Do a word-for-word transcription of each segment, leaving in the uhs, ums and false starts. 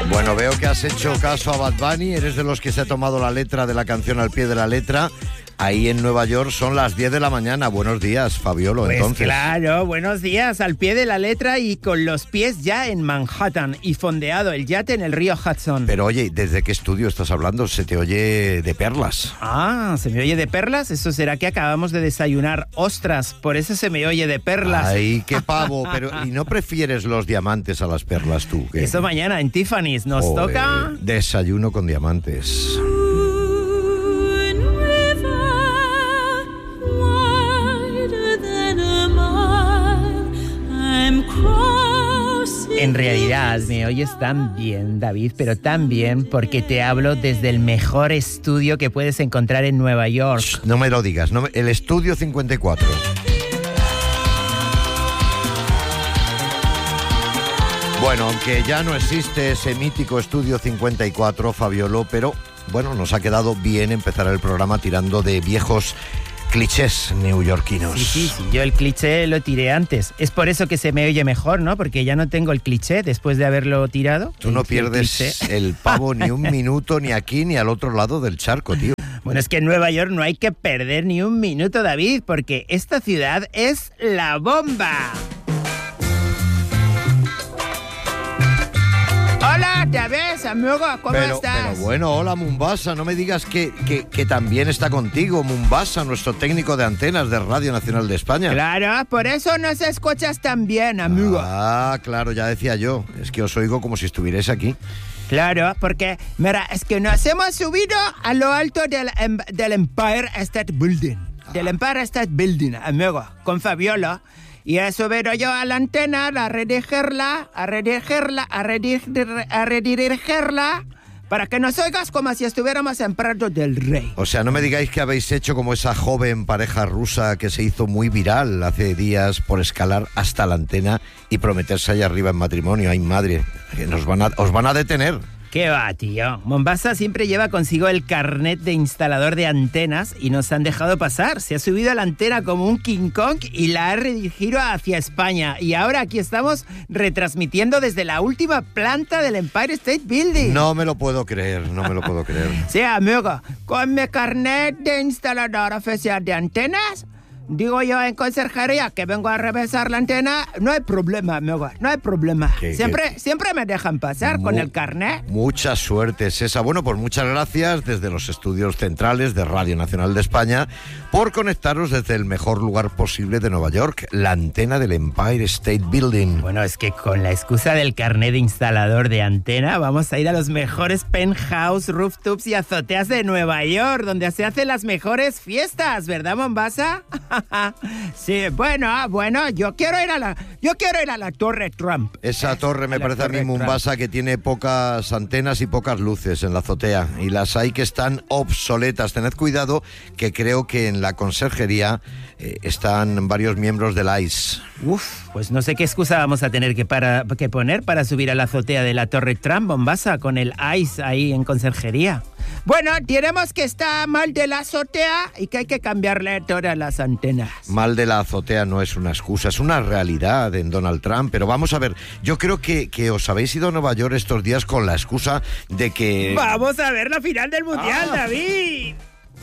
Bueno, veo que has hecho caso a Bad Bunny, eres de los que se ha tomado la letra de la canción al pie de la letra. Ahí en Nueva York son las diez de la mañana. Buenos días, Fabiolo, pues entonces. Claro, buenos días, al pie de la letra y con los pies ya en Manhattan y fondeado el yate en el río Hudson. Pero oye, ¿desde qué estudio estás hablando? Se te oye de perlas. Ah, ¿se me oye de perlas? ¿Eso será que acabamos de desayunar ostras? Por eso se me oye de perlas. Ay, qué pavo, pero ¿y no prefieres los diamantes a las perlas tú? ¿Qué? Eso mañana en Tiffany's nos Joder, toca... desayuno con diamantes. En realidad me oyes tan bien, David, pero tan bien porque te hablo desde el mejor estudio que puedes encontrar en Nueva York. Shh, no me lo digas, no me... el Estudio cincuenta y cuatro. Bueno, aunque ya no existe ese mítico Estudio cincuenta y cuatro, Fabiolo, pero bueno, nos ha quedado bien empezar el programa tirando de viejos clichés neoyorquinos. Sí, sí, sí, yo el cliché lo tiré antes. Es por eso que se me oye mejor, ¿no? Porque ya no tengo el cliché después de haberlo tirado. Tú no pierdes el, el pavo ni un minuto, ni aquí ni al otro lado del charco, tío. Bueno, es que en Nueva York no hay que perder ni un minuto, David, porque esta ciudad es la bomba. Hola, ¿te ves, amigo? ¿Cómo pero, estás? Pero bueno, hola, Mombasa. No me digas que, que, que también está contigo Mombasa, nuestro técnico de antenas de Radio Nacional de España. Claro, por eso nos escuchas tan bien, amigo. Ah, claro, ya decía yo. Es que os oigo como si estuvierais aquí. Claro, porque, mira, es que nos hemos subido a lo alto del, del Empire State Building. Ah. Del Empire State Building, amigo, con Fabiolo. Y he subido yo a la antena, a redirigirla, a redirigirla, a redirigirla, a redirigirla, para que nos oigas como si estuviéramos en Prado del Rey. O sea, no me digáis que habéis hecho como esa joven pareja rusa que se hizo muy viral hace días por escalar hasta la antena y prometerse allá arriba en matrimonio. Ay, madre, que nos van a, os van a detener. ¿Qué va, tío? Mombasa siempre lleva consigo el carnet de instalador de antenas y nos han dejado pasar. Se ha subido a la antena como un King Kong y la ha redirigido hacia España. Y ahora aquí estamos retransmitiendo desde la última planta del Empire State Building. No me lo puedo creer, no me lo puedo creer. Sí, amigo, con mi carnet de instalador oficial de antenas... Digo yo en conserjería que vengo a revisar la antena, no hay problema, amigo, no hay problema. ¿Qué, siempre, qué? siempre me dejan pasar Mu- con el carnet. Mucha suerte, César. Bueno, pues muchas gracias desde los estudios centrales de Radio Nacional de España por conectaros desde el mejor lugar posible de Nueva York, la antena del Empire State Building. Bueno, es que con la excusa del carnet de instalador de antena vamos a ir a los mejores penthouse, rooftops y azoteas de Nueva York, donde se hacen las mejores fiestas, ¿verdad, Mombasa? Sí, bueno, bueno, yo quiero ir a la, yo quiero ir a la Torre Trump. Esa torre me parece a mí, Mombasa, que tiene pocas antenas y pocas luces en la azotea, y las hay que están obsoletas. Tened cuidado, que creo que en la conserjería eh, están varios miembros del I C E. Uf, pues no sé qué excusa vamos a tener que, para, que poner para subir a la azotea de la Torre Trump, Mombasa, con el I C E ahí en conserjería. Bueno, diremos que está mal de la azotea y que hay que cambiarle todas las antenas. Mal de la azotea no es una excusa, es una realidad en Donald Trump. Pero vamos a ver, yo creo que, que os habéis ido a Nueva York estos días con la excusa de que... ¡Vamos a ver la final del Mundial, ah. David!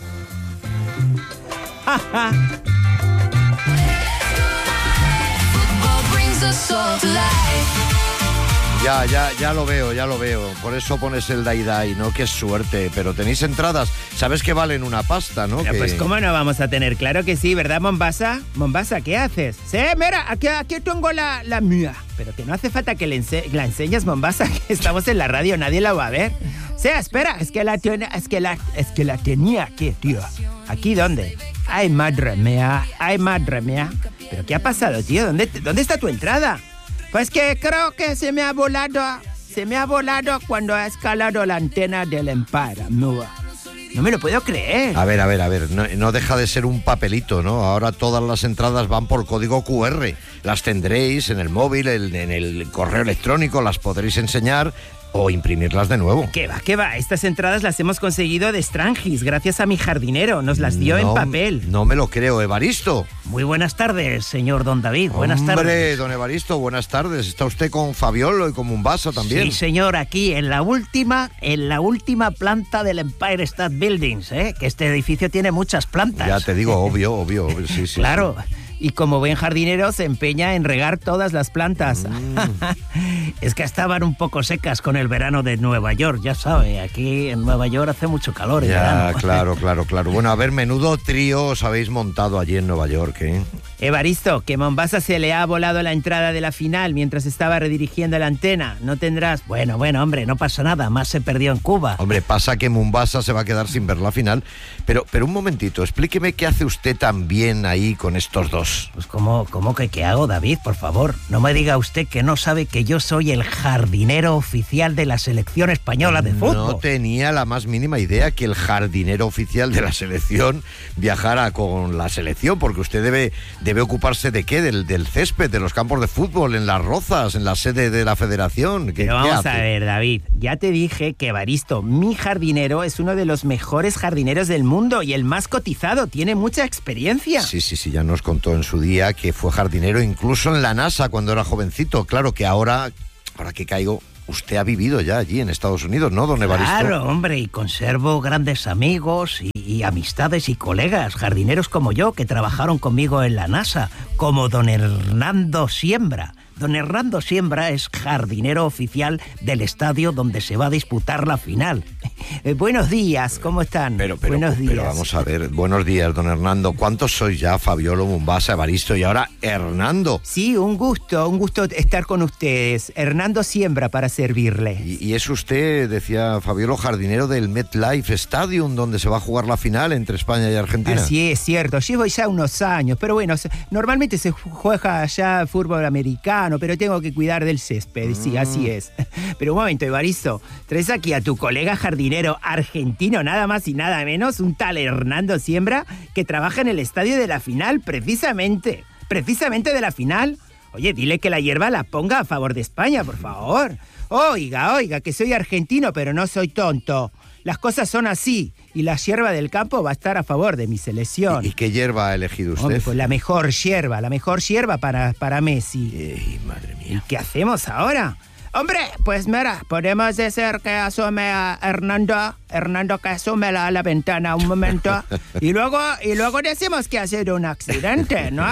Ya, ya, ya lo veo, ya lo veo. Por eso pones el Dai Dai, ¿no? Qué suerte. Pero tenéis entradas. Sabes que valen una pasta, ¿no? Pero que... Pues cómo no vamos a tener. Claro que sí, ¿verdad, Mombasa? Mombasa, ¿qué haces? Sí, mira, aquí, aquí tengo la, la mía. Pero que no hace falta que le ense- la enseñes, Mombasa, que estamos en la radio, nadie la va a ver. Sí, espera, es que la, tiene, es que la, es que la tenía aquí, tío. ¿Aquí dónde? Ay, madre mía, ay, madre mía. ¿Pero qué ha pasado, tío? ¿Dónde, dónde está tu entrada? Pues que creo que se me ha volado, se me ha volado cuando ha escalado la antena del Empire, amigo. No me lo puedo creer. A ver, a ver, a ver, no, no deja de ser un papelito, ¿no? Ahora todas las entradas van por código cu erre. Las tendréis en el móvil, en, en el correo electrónico, las podréis enseñar. o imprimirlas de nuevo. ¿Qué va, qué va? Estas entradas las hemos conseguido de Strangis, gracias a mi jardinero. Nos las dio no, en papel. No me lo creo, Evaristo. Muy buenas tardes, señor don David. Buenas Hombre, tardes. Hombre, don Evaristo, buenas tardes. ¿Está usted con Fabiolo y con Mombasa también? Sí, señor, aquí en la última, en la última planta del Empire State Buildings, ¿eh? Que este edificio tiene muchas plantas. Ya te digo, obvio, obvio. obvio sí, sí, claro. Sí. Y como buen jardinero se empeña en regar todas las plantas. Mm. Es que estaban un poco secas con el verano de Nueva York, ya sabe, aquí en Nueva York hace mucho calor en ya, verano. claro, claro, claro. Bueno, a ver, menudo trío os habéis montado allí en Nueva York, ¿eh? Evaristo, que Mombasa se le ha volado la entrada de la final mientras estaba redirigiendo la antena. No tendrás... Bueno, bueno, hombre, no pasa nada, más se perdió en Cuba. Hombre, pasa que Mombasa se va a quedar sin ver la final, pero, pero un momentito, explíqueme qué hace usted tan bien ahí con estos dos. Pues ¿cómo, cómo que qué hago, David? Por favor, no me diga usted que no sabe que yo soy el jardinero oficial de la selección española de fútbol. No tenía la más mínima idea que el jardinero oficial de la selección viajara con la selección, porque usted debe, debe ocuparse de qué, del, del césped, de los campos de fútbol, en las Rozas, en la sede de la federación. ¿Qué, Pero vamos qué a ver, David, ya te dije que Evaristo, mi jardinero, es uno de los mejores jardineros del mundo y el más cotizado, tiene mucha experiencia. Sí, sí, sí, ya nos contó en su día que fue jardinero incluso en la NASA cuando era jovencito. Claro que ahora, ahora que caigo, usted ha vivido ya allí en Estados Unidos, ¿no, don Evaristo? Claro, hombre, y conservo grandes amigos y, y amistades y colegas, jardineros como yo, que trabajaron conmigo en la NASA, como don Hernando Siembra. Don Hernando Siembra es jardinero oficial del estadio donde se va a disputar la final. Eh, buenos días, ¿cómo están? Pero, pero, buenos días. Pero vamos a ver, buenos días, don Hernando. ¿Cuántos sois ya? Fabiolo, Mombasa, Evaristo y ahora Hernando. Sí, un gusto, un gusto estar con ustedes. Hernando Siembra para servirle. Y, y es usted, decía Fabiolo, jardinero del MetLife Stadium, donde se va a jugar la final entre España y Argentina. Así es, cierto. Llevo ya unos años, pero bueno, normalmente se juega allá fútbol americano, pero tengo que cuidar del césped, mm. sí, así es. Pero un momento, Evaristo, traes aquí a tu colega jardinero argentino, nada más y nada menos, un tal Hernando Siembra, que trabaja en el estadio de la final, precisamente, precisamente de la final. Oye, dile que la hierba la ponga a favor de España, por favor. Oiga, oiga, que soy argentino, pero no soy tonto. Las cosas son así, y la hierba del campo va a estar a favor de mi selección. ¿Y, y qué hierba ha elegido usted? Hombre, pues la mejor hierba, la mejor hierba para, para Messi. Ey, madre mía. ¿Y qué hacemos ahora? Hombre, pues mira, podemos decir que asome a Hernando, Hernando que asome a la, la ventana un momento, y luego, y luego decimos que ha sido un accidente, ¿no?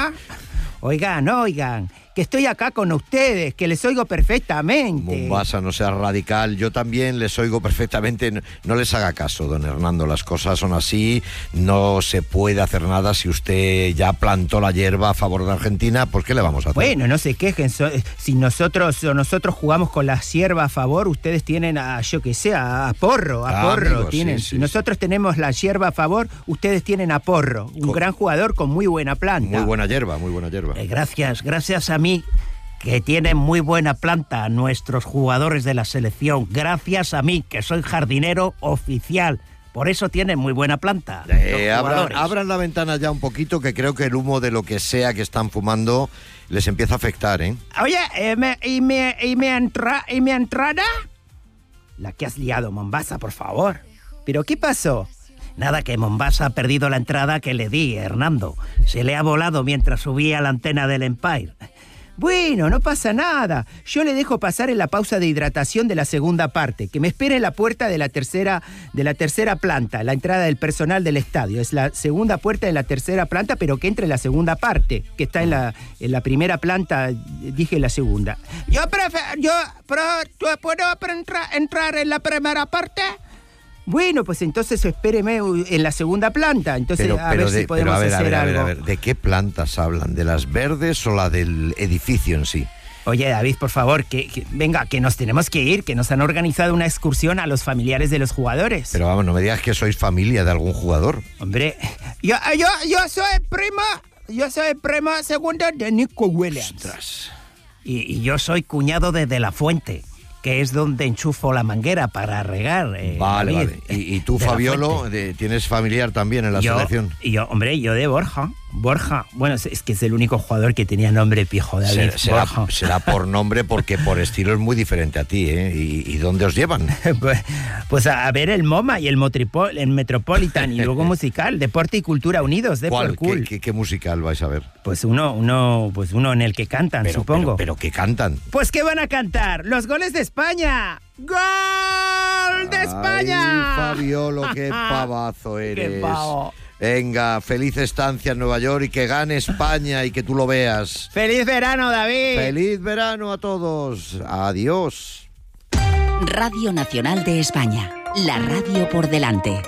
Oigan, oigan, que estoy acá con ustedes, que les oigo perfectamente. Mombasa, no sea radical, yo también les oigo perfectamente. No, no les haga caso, don Hernando, las cosas son así, no se puede hacer nada. Si usted ya plantó la hierba a favor de Argentina, ¿por qué le vamos a hacer? Bueno, no se quejen, so, si nosotros nosotros jugamos con la hierba a favor, ustedes tienen a, yo que sé, a Porro, a ah, Porro amigo, tienen. Sí, sí, si nosotros sí. tenemos la hierba a favor, ustedes tienen a Porro, un con, gran jugador con muy buena planta. Muy buena hierba, muy buena hierba. Eh, gracias, gracias a mí, que tienen muy buena planta nuestros jugadores de la selección. Gracias a mí, que soy jardinero oficial. Por eso tienen muy buena planta. Eh, abran, abran la ventana ya un poquito, que creo que el humo de lo que sea que están fumando les empieza a afectar, ¿eh? Oye, eh, me, y, mi, y, mi entra, ¿y mi entrada? La que has liado, Mombasa, por favor. ¿Pero qué pasó? Nada, que Mombasa ha perdido la entrada que le di, Hernando. Se le ha volado mientras subía a la antena del Empire. Bueno, no pasa nada. Yo le dejo pasar en la pausa de hidratación de la segunda parte, que me espere en la puerta de la tercera, de la tercera planta, la entrada del personal del estadio. Es la segunda puerta de la tercera planta, pero que entre en la segunda parte, que está en la, en la primera planta, dije la segunda. Yo prefiero, yo, pero, ¿puedo entrar, entrar en la primera parte? Bueno, pues entonces espéreme en la segunda planta, entonces pero, a pero ver de, si podemos pero a ver, hacer a ver, algo. A ver, a ver, ¿de qué plantas hablan? ¿De las verdes o la del edificio en sí? Oye, David, por favor, que, que venga, que nos tenemos que ir, que nos han organizado una excursión a los familiares de los jugadores. Pero vamos, no me digas que sois familia de algún jugador. Hombre, yo, yo, yo soy primo, yo soy primo segundo de Nico Williams. Ostras. Y, y yo soy cuñado de De La Fuente. que es donde enchufo la manguera para regar. Eh, vale, David, vale. Y, y tú, de la Fabiolo, Fuente. de, tienes familiar también en la yo, selección. Y yo, hombre, yo de Borja. Borja. Bueno, es, es que es el único jugador que tenía nombre pijo, David. Se- será, Borja. será por nombre, porque por estilo es muy diferente a ti, ¿eh? ¿Y, y dónde os llevan? Pues, pues a, a ver el MoMA y el, Motripol, el Metropolitan y luego musical, Deporte y Cultura Unidos, de ¿Cuál? por cool. ¿Qué, qué, qué musical vais a ver? Pues uno, uno, pues uno en el que cantan, Pero, supongo. pero, pero ¿qué cantan? Pues ¿qué van a cantar? Los goles de España. ¡Gol de España! Ay, Fabiolo, qué pavazo eres. ¡Qué pavo! Venga, feliz estancia en Nueva York y que gane España y que tú lo veas. ¡Feliz verano, David! ¡Feliz verano a todos! Adiós. Radio Nacional de España, la radio por delante.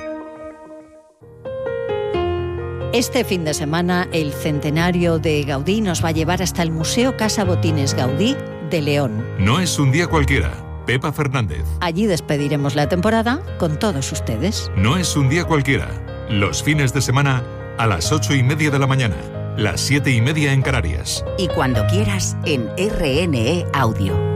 Este fin de semana, el centenario de Gaudí nos va a llevar hasta el Museo Casa Botines Gaudí de León. No es un día cualquiera. Pepa Fernández. Allí despediremos la temporada con todos ustedes. No es un día cualquiera. Los fines de semana a las ocho y media de la mañana, las siete y media en Canarias. Y cuando quieras en R N E Audio.